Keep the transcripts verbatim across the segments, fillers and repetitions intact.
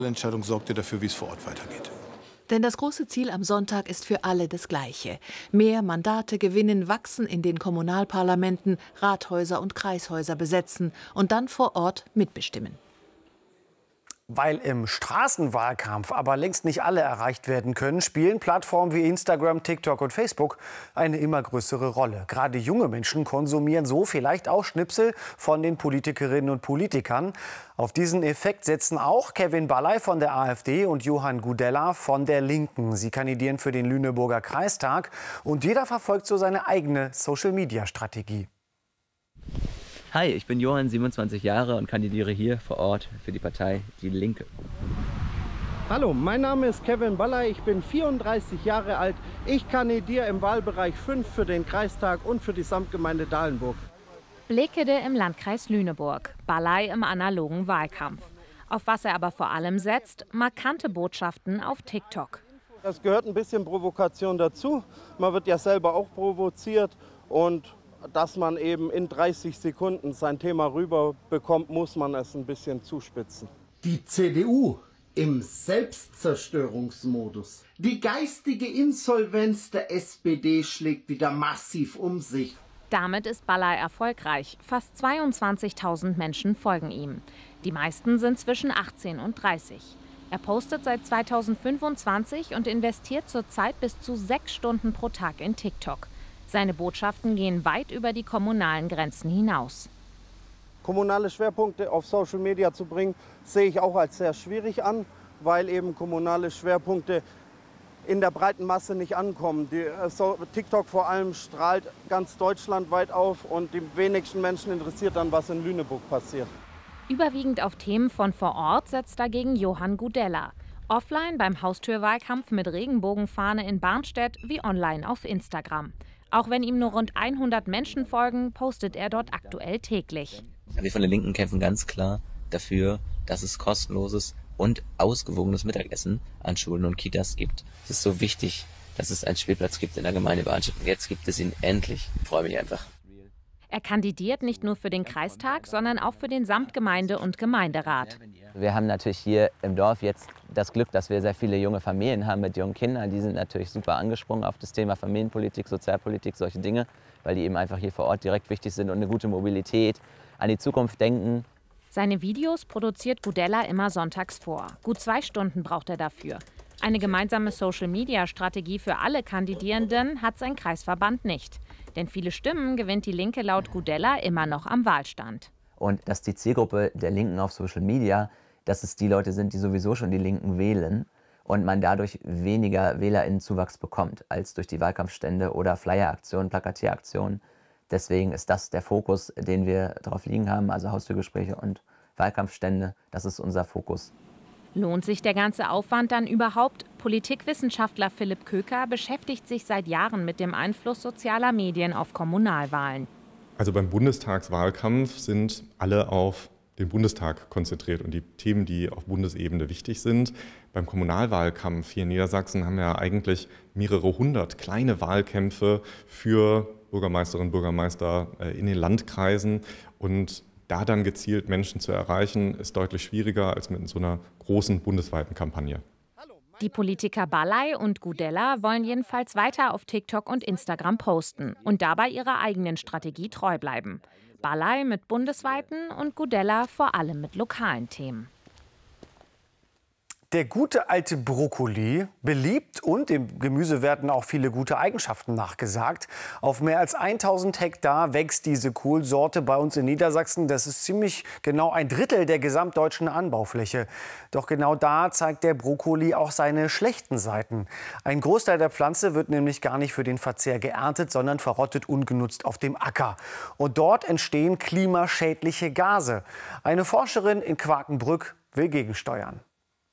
Entscheidung sorgt ja dafür, wie es vor Ort weitergeht. Denn das große Ziel am Sonntag ist für alle das gleiche. Mehr Mandate gewinnen, wachsen in den Kommunalparlamenten, Rathäuser und Kreishäuser besetzen und dann vor Ort mitbestimmen. Weil im Straßenwahlkampf aber längst nicht alle erreicht werden können, spielen Plattformen wie Instagram, TikTok und Facebook eine immer größere Rolle. Gerade junge Menschen konsumieren so vielleicht auch Schnipsel von den Politikerinnen und Politikern. Auf diesen Effekt setzen auch Kevin Ballay von der AfD und Johann Gudella von der Linken. Sie kandidieren für den Lüneburger Kreistag und jeder verfolgt so seine eigene Social-Media-Strategie. Hi, ich bin Johann, siebenundzwanzig Jahre und kandidiere hier vor Ort für die Partei Die Linke. Hallo, mein Name ist Kevin Ballay, ich bin vierunddreißig Jahre alt. Ich kandidiere im Wahlbereich fünf für den Kreistag und für die Samtgemeinde Dahlenburg. Blekede im Landkreis Lüneburg, Ballay im analogen Wahlkampf. Auf was er aber vor allem setzt, markante Botschaften auf TikTok. Das gehört ein bisschen Provokation dazu. Man wird ja selber auch provoziert und dass man eben in dreißig Sekunden sein Thema rüberbekommt, muss man es ein bisschen zuspitzen. Die C D U im Selbstzerstörungsmodus. Die geistige Insolvenz der S P D schlägt wieder massiv um sich. Damit ist Ballay erfolgreich. Fast zweiundzwanzigtausend Menschen folgen ihm. Die meisten sind zwischen achtzehn und dreißig. Er postet seit zweitausendfünfundzwanzig und investiert zurzeit bis zu sechs Stunden pro Tag in TikTok. Seine Botschaften gehen weit über die kommunalen Grenzen hinaus. Kommunale Schwerpunkte auf Social Media zu bringen, sehe ich auch als sehr schwierig an, weil eben kommunale Schwerpunkte in der breiten Masse nicht ankommen. Die, so, TikTok vor allem strahlt ganz deutschlandweit auf und die wenigsten Menschen interessiert dann, was in Lüneburg passiert. Überwiegend auf Themen von vor Ort setzt dagegen Johann Gudella. Offline beim Haustürwahlkampf mit Regenbogenfahne in Barnstedt wie online auf Instagram. Auch wenn ihm nur rund hundert Menschen folgen, postet er dort aktuell täglich. Wir von der Linken kämpfen ganz klar dafür, dass es kostenloses und ausgewogenes Mittagessen an Schulen und Kitas gibt. Es ist so wichtig, dass es einen Spielplatz gibt in der Gemeinde Barnstedt. Und jetzt gibt es ihn endlich. Ich freue mich einfach. Er kandidiert nicht nur für den Kreistag, sondern auch für den Samtgemeinde- und Gemeinderat. Wir haben natürlich hier im Dorf jetzt das Glück, dass wir sehr viele junge Familien haben mit jungen Kindern. Die sind natürlich super angesprungen auf das Thema Familienpolitik, Sozialpolitik, solche Dinge, weil die eben einfach hier vor Ort direkt wichtig sind und eine gute Mobilität, an die Zukunft denken. Seine Videos produziert Gudella immer sonntags vor. Gut zwei Stunden braucht er dafür. Eine gemeinsame Social-Media-Strategie für alle Kandidierenden hat sein Kreisverband nicht. Denn viele Stimmen gewinnt die Linke laut Gudella immer noch am Wahlstand. Und dass die Zielgruppe der Linken auf Social Media, dass es die Leute sind, die sowieso schon die Linken wählen und man dadurch weniger WählerInnenzuwachs bekommt als durch die Wahlkampfstände oder Flyeraktionen, Plakatieraktionen. Deswegen ist das der Fokus, den wir drauf liegen haben, also Haustürgespräche und Wahlkampfstände, das ist unser Fokus. Lohnt sich der ganze Aufwand dann überhaupt? Politikwissenschaftler Philipp Köker beschäftigt sich seit Jahren mit dem Einfluss sozialer Medien auf Kommunalwahlen. Also beim Bundestagswahlkampf sind alle auf den Bundestag konzentriert und die Themen, die auf Bundesebene wichtig sind. Beim Kommunalwahlkampf hier in Niedersachsen haben wir eigentlich mehrere hundert kleine Wahlkämpfe für Bürgermeisterinnen und Bürgermeister in den Landkreisen. Und da dann gezielt Menschen zu erreichen, ist deutlich schwieriger als mit so einer großen bundesweiten Kampagne. Die Politiker Ballay und Gudella wollen jedenfalls weiter auf TikTok und Instagram posten und dabei ihrer eigenen Strategie treu bleiben. Ballay mit bundesweiten und Gudella vor allem mit lokalen Themen. Der gute alte Brokkoli, beliebt und dem Gemüse werden auch viele gute Eigenschaften nachgesagt. Auf mehr als tausend Hektar wächst diese Kohlsorte bei uns in Niedersachsen. Das ist ziemlich genau ein Drittel der gesamtdeutschen Anbaufläche. Doch genau da zeigt der Brokkoli auch seine schlechten Seiten. Ein Großteil der Pflanze wird nämlich gar nicht für den Verzehr geerntet, sondern verrottet ungenutzt auf dem Acker. Und dort entstehen klimaschädliche Gase. Eine Forscherin in Quakenbrück will gegensteuern.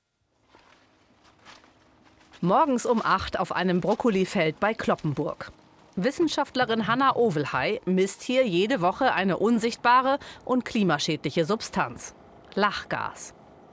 Morgens um acht auf einem Brokkolifeld bei Cloppenburg. Wissenschaftlerin Hanna Ovelhey misst hier jede Woche eine unsichtbare und klimaschädliche Substanz: Lachgas.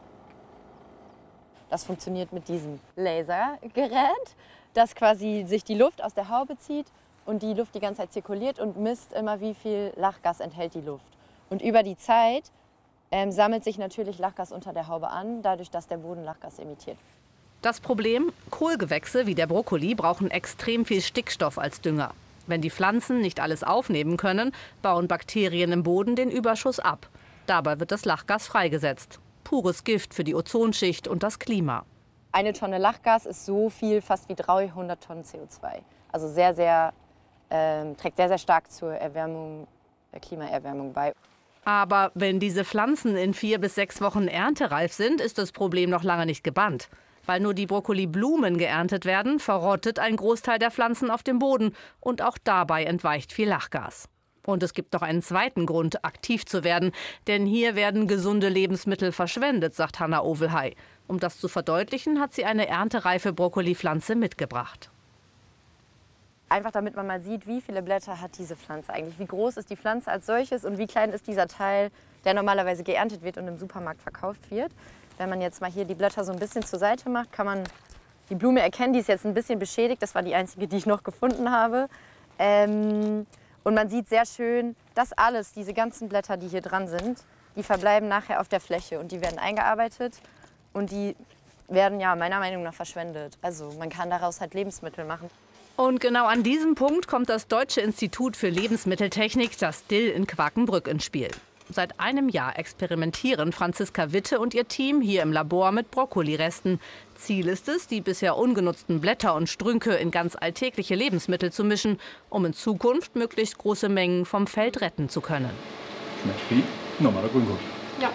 Das funktioniert mit diesem Lasergerät, das quasi sich die Luft aus der Haube zieht und die Luft die ganze Zeit zirkuliert und misst immer, wie viel Lachgas enthält die Luft. Und über die Zeit ähm, sammelt sich natürlich Lachgas unter der Haube an, dadurch, dass der Boden Lachgas emittiert. Das Problem, Kohlgewächse wie der Brokkoli brauchen extrem viel Stickstoff als Dünger. Wenn die Pflanzen nicht alles aufnehmen können, bauen Bakterien im Boden den Überschuss ab. Dabei wird das Lachgas freigesetzt. Pures Gift für die Ozonschicht und das Klima. Eine Tonne Lachgas ist so viel fast wie dreihundert Tonnen C O zwei. Also sehr, sehr, ähm, trägt sehr, sehr stark zur Erwärmung, der Klimaerwärmung bei. Aber wenn diese Pflanzen in vier bis sechs Wochen erntereif sind, ist das Problem noch lange nicht gebannt. Weil nur die Brokkoliblumen geerntet werden, verrottet ein Großteil der Pflanzen auf dem Boden. Und auch dabei entweicht viel Lachgas. Und es gibt noch einen zweiten Grund, aktiv zu werden. Denn hier werden gesunde Lebensmittel verschwendet, sagt Hanna Ovelhey. Um das zu verdeutlichen, hat sie eine erntereife Brokkolipflanze mitgebracht. Einfach damit man mal sieht, wie viele Blätter hat diese Pflanze eigentlich. Wie groß ist die Pflanze als solches und wie klein ist dieser Teil, der normalerweise geerntet wird und im Supermarkt verkauft wird. Wenn man jetzt mal hier die Blätter so ein bisschen zur Seite macht, kann man die Blume erkennen. Die ist jetzt ein bisschen beschädigt. Das war die einzige, die ich noch gefunden habe. Ähm, und man sieht sehr schön, dass alles, diese ganzen Blätter, die hier dran sind, die verbleiben nachher auf der Fläche und die werden eingearbeitet. Und die werden ja meiner Meinung nach verschwendet. Also man kann daraus halt Lebensmittel machen. Und genau an diesem Punkt kommt das Deutsche Institut für Lebensmitteltechnik, das D I L in Quakenbrück, ins Spiel. Seit einem Jahr experimentieren Franziska Witte und ihr Team hier im Labor mit Brokkoliresten. Ziel ist es, die bisher ungenutzten Blätter und Strünke in ganz alltägliche Lebensmittel zu mischen, um in Zukunft möglichst große Mengen vom Feld retten zu können. Schmeckt wie normaler Grünkohl. Ja.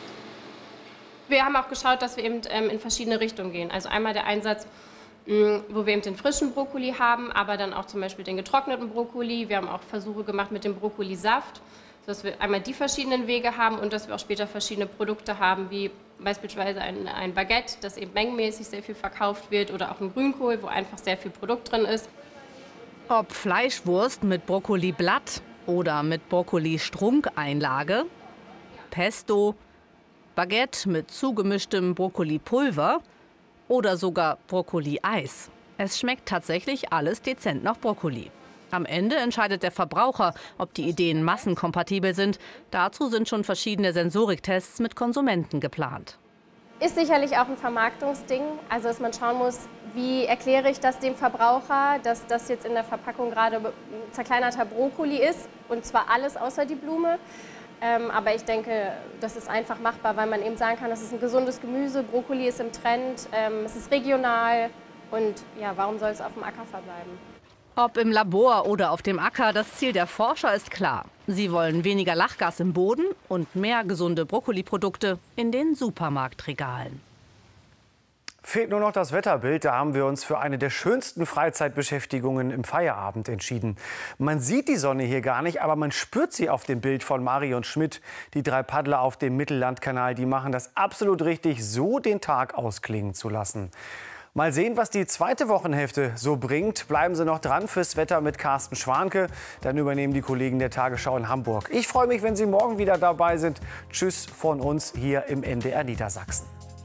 Wir haben auch geschaut, dass wir eben ähm, in verschiedene Richtungen gehen. Also einmal der Einsatz, mh, wo wir eben den frischen Brokkoli haben, aber dann auch zum Beispiel den getrockneten Brokkoli. Wir haben auch Versuche gemacht mit dem Brokkolisaft, dass wir einmal die verschiedenen Wege haben und dass wir auch später verschiedene Produkte haben, wie beispielsweise ein, ein Baguette, das eben mengenmäßig sehr viel verkauft wird, oder auch ein Grünkohl, wo einfach sehr viel Produkt drin ist. Ob Fleischwurst mit Brokkoliblatt oder mit Brokkoli-Strunkeinlage, Pesto, Baguette mit zugemischtem Brokkolipulver oder sogar Brokkoli-Eis. Es schmeckt tatsächlich alles dezent nach Brokkoli. Am Ende entscheidet der Verbraucher, ob die Ideen massenkompatibel sind. Dazu sind schon verschiedene Sensoriktests mit Konsumenten geplant. Ist sicherlich auch ein Vermarktungsding, also dass man schauen muss, wie erkläre ich das dem Verbraucher, dass das jetzt in der Verpackung gerade zerkleinerter Brokkoli ist, und zwar alles außer die Blume. Ähm, aber ich denke, das ist einfach machbar, weil man eben sagen kann, das ist ein gesundes Gemüse, Brokkoli ist im Trend, ähm, es ist regional und ja, warum soll es auf dem Acker verbleiben? Ob im Labor oder auf dem Acker, das Ziel der Forscher ist klar. Sie wollen weniger Lachgas im Boden und mehr gesunde Brokkoliprodukte in den Supermarktregalen. Fehlt nur noch das Wetterbild. Da haben wir uns für eine der schönsten Freizeitbeschäftigungen im Feierabend entschieden. Man sieht die Sonne hier gar nicht, aber man spürt sie auf dem Bild von Marion Schmidt. Die drei Paddler auf dem Mittellandkanal, die machen das absolut richtig, so den Tag ausklingen zu lassen. Mal sehen, was die zweite Wochenhälfte so bringt. Bleiben Sie noch dran fürs Wetter mit Carsten Schwanke. Dann übernehmen die Kollegen der Tagesschau in Hamburg. Ich freue mich, wenn Sie morgen wieder dabei sind. Tschüss von uns hier im N D R Niedersachsen.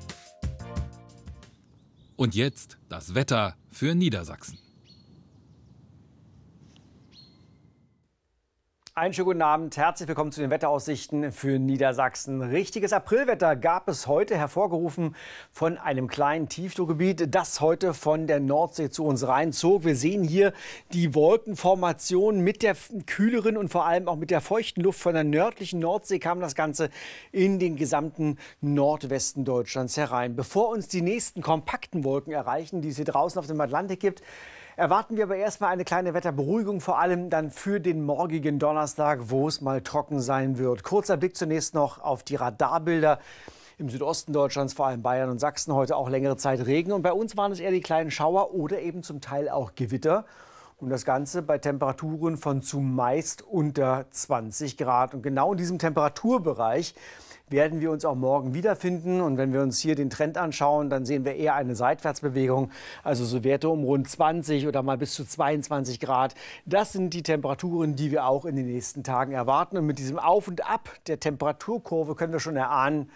Und jetzt das Wetter für Niedersachsen. Einen schönen guten Abend, herzlich willkommen zu den Wetteraussichten für Niedersachsen. Richtiges Aprilwetter gab es heute, hervorgerufen von einem kleinen Tiefdruckgebiet, das heute von der Nordsee zu uns reinzog. Wir sehen hier die Wolkenformation mit der kühleren und vor allem auch mit der feuchten Luft von der nördlichen Nordsee kam das Ganze in den gesamten Nordwesten Deutschlands herein. Bevor uns die nächsten kompakten Wolken erreichen, die es hier draußen auf dem Atlantik gibt, erwarten wir aber erstmal eine kleine Wetterberuhigung, vor allem dann für den morgigen Donnerstag, wo es mal trocken sein wird. Kurzer Blick zunächst noch auf die Radarbilder. Im Südosten Deutschlands, vor allem Bayern und Sachsen, heute auch längere Zeit Regen. Und bei uns waren es eher die kleinen Schauer oder eben zum Teil auch Gewitter. Und das Ganze bei Temperaturen von zumeist unter zwanzig Grad. Und genau in diesem Temperaturbereich werden wir uns auch morgen wiederfinden. Und wenn wir uns hier den Trend anschauen, dann sehen wir eher eine Seitwärtsbewegung. Also so Werte um rund zwanzig oder mal bis zu zweiundzwanzig Grad. Das sind die Temperaturen, die wir auch in den nächsten Tagen erwarten. Und mit diesem Auf und Ab der Temperaturkurve können wir schon erahnen,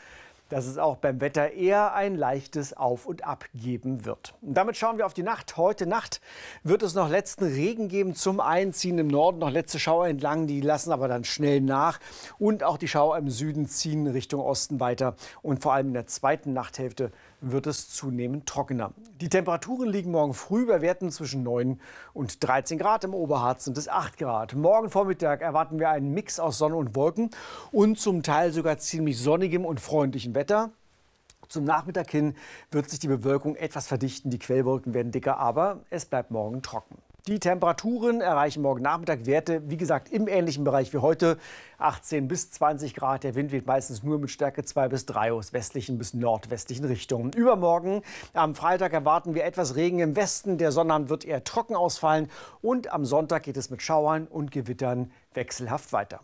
dass es auch beim Wetter eher ein leichtes Auf und Ab geben wird. Und damit schauen wir auf die Nacht. Heute Nacht wird es noch letzten Regen geben zum Einziehen im Norden, noch letzte Schauer entlang, die lassen aber dann schnell nach. Und auch die Schauer im Süden ziehen Richtung Osten weiter. Und vor allem in der zweiten Nachthälfte wird es zunehmend trockener. Die Temperaturen liegen morgen früh bei Werten zwischen neun und dreizehn Grad. Im Oberharz sind es acht Grad. Morgen Vormittag erwarten wir einen Mix aus Sonne und Wolken und zum Teil sogar ziemlich sonnigem und freundlichem Wetter. Zum Nachmittag hin wird sich die Bewölkung etwas verdichten. Die Quellwolken werden dicker, aber es bleibt morgen trocken. Die Temperaturen erreichen morgen Nachmittag Werte, wie gesagt, im ähnlichen Bereich wie heute. achtzehn bis zwanzig Grad. Der Wind weht meistens nur mit Stärke zwei bis drei aus westlichen bis nordwestlichen Richtungen. Übermorgen, am Freitag, erwarten wir etwas Regen im Westen. Der Sonnabend wird eher trocken ausfallen. Und am Sonntag geht es mit Schauern und Gewittern wechselhaft weiter.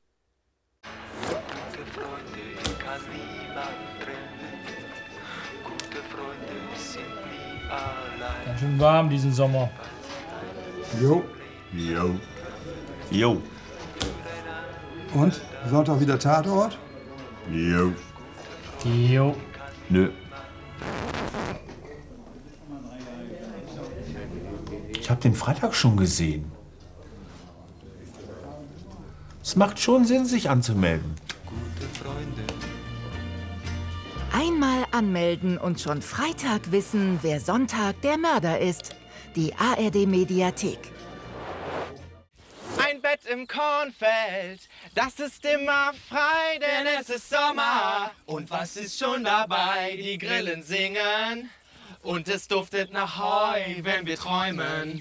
Ganz schön warm diesen Sommer. Jo. Jo. Jo. Und? Sonntag wieder Tatort? Jo. Jo. Nö. Ich habe den Freitag schon gesehen. Es macht schon Sinn, sich anzumelden. Einmal anmelden und schon Freitag wissen, wer Sonntag der Mörder ist. Die A R D-Mediathek. Ein Bett im Kornfeld, das ist immer frei, denn es ist Sommer. Und was ist schon dabei? Die Grillen singen und es duftet nach Heu, wenn wir träumen.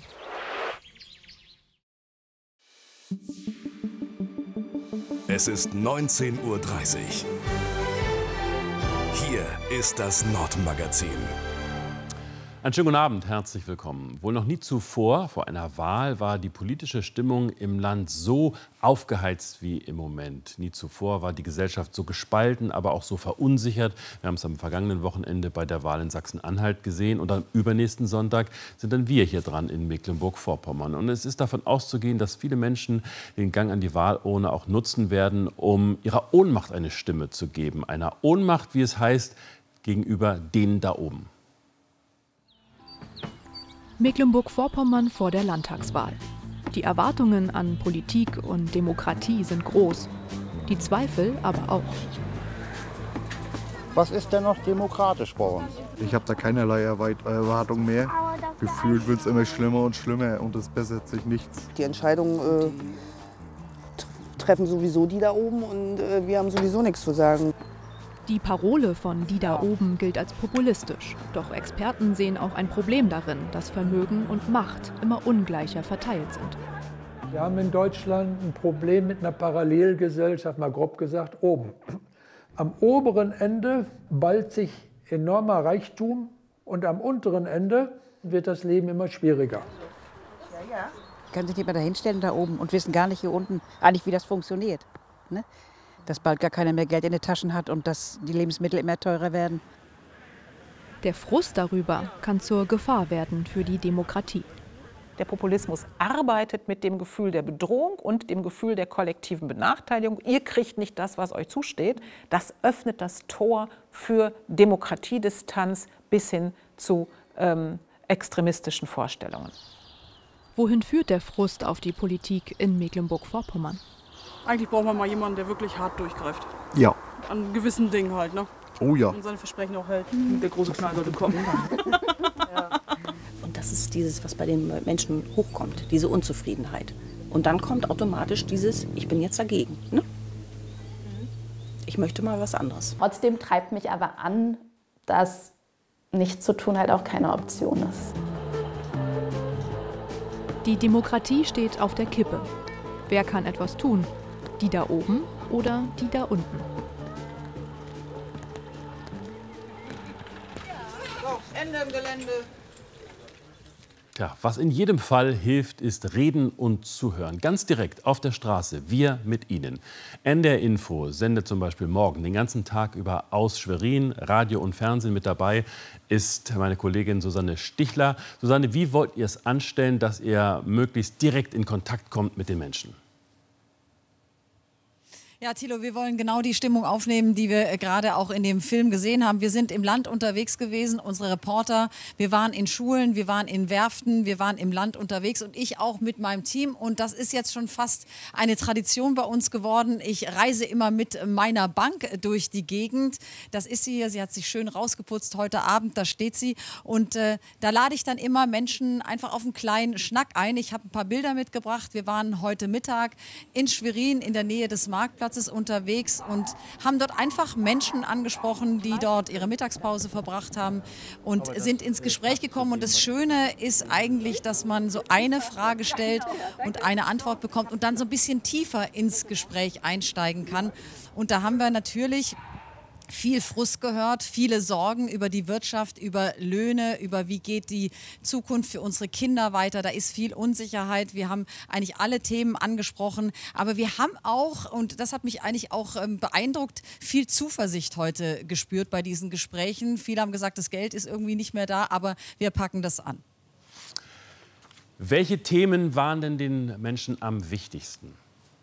Es ist neunzehn Uhr dreißig. Hier ist das Nordmagazin. Einen schönen guten Abend, herzlich willkommen. Wohl noch nie zuvor, vor einer Wahl, war die politische Stimmung im Land so aufgeheizt wie im Moment. Nie zuvor war die Gesellschaft so gespalten, aber auch so verunsichert. Wir haben es am vergangenen Wochenende bei der Wahl in Sachsen-Anhalt gesehen. Und am übernächsten Sonntag sind dann wir hier dran in Mecklenburg-Vorpommern. Und es ist davon auszugehen, dass viele Menschen den Gang an die Wahlurne auch nutzen werden, um ihrer Ohnmacht eine Stimme zu geben. Einer Ohnmacht, wie es heißt, gegenüber denen da oben. Mecklenburg-Vorpommern vor der Landtagswahl. Die Erwartungen an Politik und Demokratie sind groß, die Zweifel aber auch. Was ist denn noch demokratisch bei uns? Ich habe da keinerlei Erwartung mehr. Gefühlt wird es immer schlimmer und schlimmer und es bessert sich nichts. Die Entscheidungen äh, treffen sowieso die da oben und äh, wir haben sowieso nichts zu sagen. Die Parole von die da oben gilt als populistisch. Doch Experten sehen auch ein Problem darin, dass Vermögen und Macht immer ungleicher verteilt sind. Wir haben in Deutschland ein Problem mit einer Parallelgesellschaft, mal grob gesagt, oben. Am oberen Ende ballt sich enormer Reichtum und am unteren Ende wird das Leben immer schwieriger. Ja, ja. Können sich nicht mehr dahinstellen da oben und wissen gar nicht hier unten eigentlich, wie das funktioniert. Ne? Dass bald gar keiner mehr Geld in den Taschen hat und dass die Lebensmittel immer teurer werden. Der Frust darüber kann zur Gefahr werden für die Demokratie. Der Populismus arbeitet mit dem Gefühl der Bedrohung und dem Gefühl der kollektiven Benachteiligung. Ihr kriegt nicht das, was euch zusteht. Das öffnet das Tor für Demokratiedistanz bis hin zu ähm, extremistischen Vorstellungen. Wohin führt der Frust auf die Politik in Mecklenburg-Vorpommern? Eigentlich braucht man mal jemanden, der wirklich hart durchgreift. Ja. An gewissen Dingen halt, ne? Oh ja. Und seine Versprechen auch hält. Der große Knall sollte kommen. Ja. Und das ist dieses, was bei den Menschen hochkommt, diese Unzufriedenheit. Und dann kommt automatisch dieses, ich bin jetzt dagegen. Ne? Ich möchte mal was anderes. Trotzdem treibt mich aber an, dass nichts zu tun halt auch keine Option ist. Die Demokratie steht auf der Kippe. Wer kann etwas tun? Die da oben oder die da unten? So, Ende im Gelände. Tja, was in jedem Fall hilft, ist Reden und Zuhören. Ganz direkt auf der Straße, wir mit Ihnen. N D R Info sendet zum Beispiel morgen den ganzen Tag über aus Schwerin. Radio und Fernsehen mit dabei ist meine Kollegin Susanne Stichler. Susanne, wie wollt ihr es anstellen, dass ihr möglichst direkt in Kontakt kommt mit den Menschen? Ja, Thilo, wir wollen genau die Stimmung aufnehmen, die wir gerade auch in dem Film gesehen haben. Wir sind im Land unterwegs gewesen, unsere Reporter. Wir waren in Schulen, wir waren in Werften, wir waren im Land unterwegs und ich auch mit meinem Team. Und das ist jetzt schon fast eine Tradition bei uns geworden. Ich reise immer mit meiner Bank durch die Gegend. Das ist sie hier. Sie hat sich schön rausgeputzt heute Abend. Da steht sie. Und äh, da lade ich dann immer Menschen einfach auf einen kleinen Schnack ein. Ich habe ein paar Bilder mitgebracht. Wir waren heute Mittag in Schwerin in der Nähe des Marktplatzes unterwegs und haben dort einfach Menschen angesprochen, die dort ihre Mittagspause verbracht haben und sind ins Gespräch gekommen. Und das Schöne ist eigentlich, dass man so eine Frage stellt und eine Antwort bekommt und dann so ein bisschen tiefer ins Gespräch einsteigen kann. Und da haben wir natürlich viel Frust gehört, viele Sorgen über die Wirtschaft, über Löhne, über wie geht die Zukunft für unsere Kinder weiter. Da ist viel Unsicherheit. Wir haben eigentlich alle Themen angesprochen. Aber wir haben auch, und das hat mich eigentlich auch ähm, beeindruckt, viel Zuversicht heute gespürt bei diesen Gesprächen. Viele haben gesagt, das Geld ist irgendwie nicht mehr da, aber wir packen das an. Welche Themen waren denn den Menschen am wichtigsten?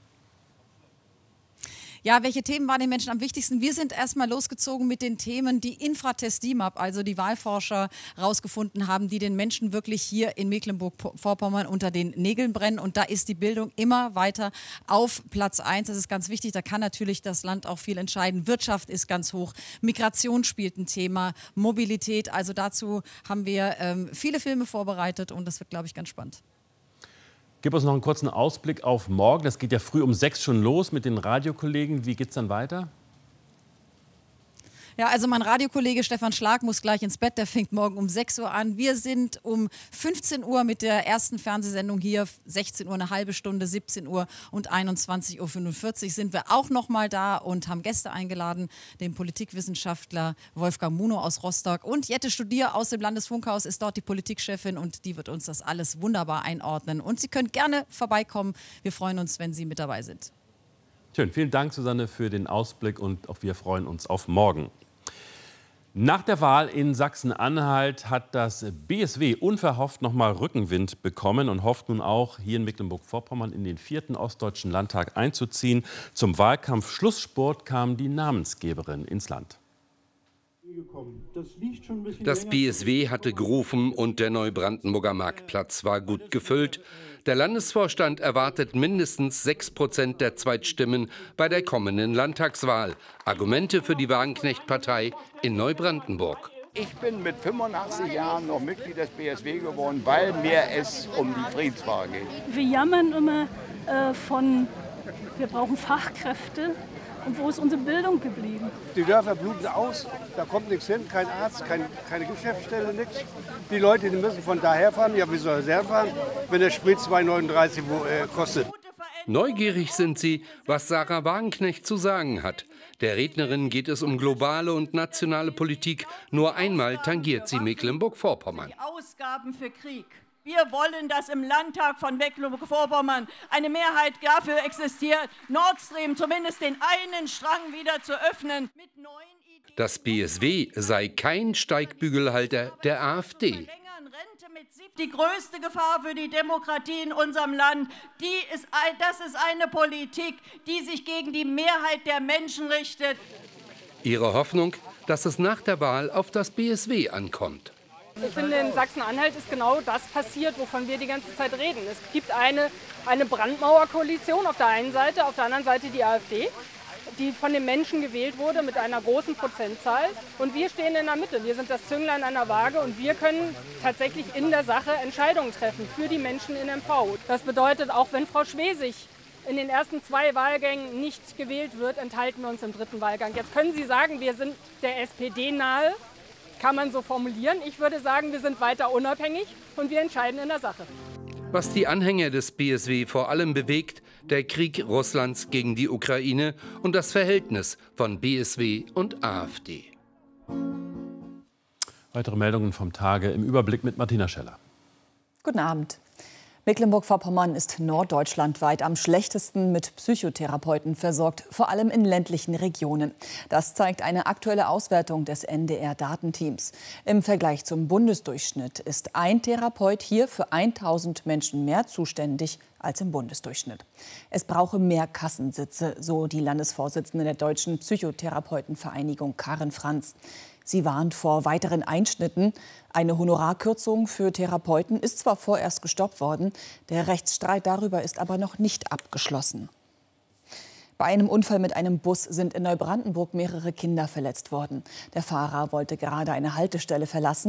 Ja, welche Themen waren den Menschen am wichtigsten? Wir sind erstmal losgezogen mit den Themen, die Infratest D I M A P, also die Wahlforscher herausgefunden haben, die den Menschen wirklich hier in Mecklenburg-Vorpommern unter den Nägeln brennen. Und da ist die Bildung immer weiter auf Platz eins. Das ist ganz wichtig. Da kann natürlich das Land auch viel entscheiden. Wirtschaft ist ganz hoch. Migration spielt ein Thema. Mobilität. Also dazu haben wir ähm, viele Filme vorbereitet und das wird, glaube ich, ganz spannend. Gib uns noch einen kurzen Ausblick auf morgen. Das geht ja früh um sechs schon los mit den Radiokollegen. Wie geht es dann weiter? Ja, also mein Radiokollege Stefan Schlag muss gleich ins Bett, der fängt morgen um sechs Uhr an. Wir sind um fünfzehn Uhr mit der ersten Fernsehsendung hier, sechzehn Uhr eine halbe Stunde, siebzehn Uhr und einundzwanzig Uhr fünfundvierzig sind wir auch noch mal da und haben Gäste eingeladen, den Politikwissenschaftler Wolfgang Muno aus Rostock und Jette Studier aus dem Landesfunkhaus ist dort die Politikchefin und die wird uns das alles wunderbar einordnen. Und Sie können gerne vorbeikommen. Wir freuen uns, wenn Sie mit dabei sind. Schön, vielen Dank, Susanne, für den Ausblick und auch wir freuen uns auf morgen. Nach der Wahl in Sachsen-Anhalt hat das B S W unverhofft noch mal Rückenwind bekommen und hofft nun auch, hier in Mecklenburg-Vorpommern in den vierten Ostdeutschen Landtag einzuziehen. Zum Wahlkampf-Schlussspurt kam die Namensgeberin ins Land. Das B S W hatte gerufen und der Neubrandenburger Marktplatz war gut gefüllt. Der Landesvorstand erwartet mindestens sechs Prozent der Zweitstimmen bei der kommenden Landtagswahl. Argumente für die Wagenknecht-Partei in Neubrandenburg. Ich bin mit fünfundachtzig Jahren noch Mitglied des B S W geworden, weil mir es um die Friedensfrage geht. Wir jammern immer äh, von, wir brauchen Fachkräfte. Und wo ist unsere Bildung geblieben? Die Dörfer bluten aus, da kommt nichts hin, kein Arzt, kein, keine Geschäftsstelle, nichts. Die Leute die müssen von daher fahren, ja wie soll es herfahren, wenn der Sprit zwei neununddreißig äh, kostet. Neugierig sind sie, was Sarah Wagenknecht zu sagen hat. Der Rednerin geht es um globale und nationale Politik. Nur einmal tangiert sie Mecklenburg-Vorpommern. Ausgaben für Krieg. Wir wollen, dass im Landtag von Mecklenburg-Vorpommern eine Mehrheit dafür existiert, Nord Stream zumindest den einen Strang wieder zu öffnen. Das B S W sei kein Steigbügelhalter der AfD. Die größte Gefahr für die Demokratie in unserem Land, die ist, das ist eine Politik, die sich gegen die Mehrheit der Menschen richtet. Ihre Hoffnung, dass es nach der Wahl auf das B S W ankommt. Ich finde, in Sachsen-Anhalt ist genau das passiert, wovon wir die ganze Zeit reden. Es gibt eine, eine Brandmauerkoalition auf der einen Seite, auf der anderen Seite die AfD, die von den Menschen gewählt wurde mit einer großen Prozentzahl. Und wir stehen in der Mitte. Wir sind das Zünglein an der Waage und wir können tatsächlich in der Sache Entscheidungen treffen für die Menschen in M V. Das bedeutet, auch wenn Frau Schwesig in den ersten zwei Wahlgängen nicht gewählt wird, enthalten wir uns im dritten Wahlgang. Jetzt können Sie sagen, wir sind der S P D nahe. Kann man so formulieren. Ich würde sagen, wir sind weiter unabhängig und wir entscheiden in der Sache. Was die Anhänger des B S W vor allem bewegt, der Krieg Russlands gegen die Ukraine und das Verhältnis von B S W und AfD. Weitere Meldungen vom Tage im Überblick mit Martina Scheller. Guten Abend. Mecklenburg-Vorpommern ist norddeutschlandweit am schlechtesten mit Psychotherapeuten versorgt, vor allem in ländlichen Regionen. Das zeigt eine aktuelle Auswertung des N D R-Datenteams. Im Vergleich zum Bundesdurchschnitt ist ein Therapeut hier für tausend Menschen mehr zuständig als im Bundesdurchschnitt. Es brauche mehr Kassensitze, so die Landesvorsitzende der Deutschen Psychotherapeutenvereinigung Karin Franz. Sie warnt vor weiteren Einschnitten. Eine Honorarkürzung für Therapeuten ist zwar vorerst gestoppt worden, der Rechtsstreit darüber ist aber noch nicht abgeschlossen. Bei einem Unfall mit einem Bus sind in Neubrandenburg mehrere Kinder verletzt worden. Der Fahrer wollte gerade eine Haltestelle verlassen.